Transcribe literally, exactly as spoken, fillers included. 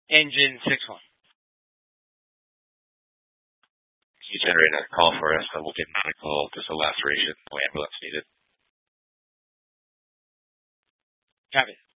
Engine six one. Can you generate a call for us? We'll get medical, just a laceration, no ambulance needed. Copy.